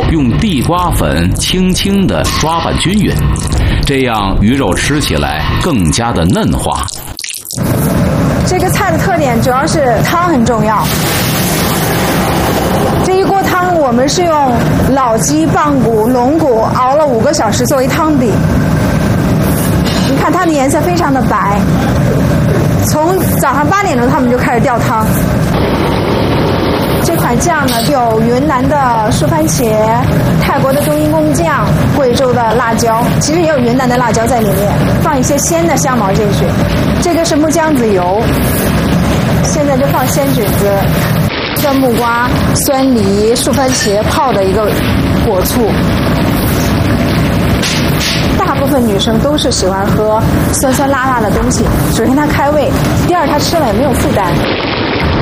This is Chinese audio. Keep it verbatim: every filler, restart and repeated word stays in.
用地瓜粉轻轻地抓拌均匀，这样鱼肉吃起来更加的嫩滑。 这个菜的特点主要是汤很重要。这一锅汤我们是用老鸡、棒骨、龙骨熬了五个小时作为汤底。你看它的颜色非常的白，从早上八点钟他们就开始吊汤。这款酱呢，有云南的树番茄、泰国的冬阴功酱、贵州的辣椒，其实也有云南的辣椒在里面，放一些鲜的香茅进去。这个是木姜子油，现在就放鲜菌子、酸木瓜、酸梨、树番茄泡的一个果醋。大部分女生都是喜欢喝酸酸辣辣的东西，首先它开胃，第二它吃了也没有负担。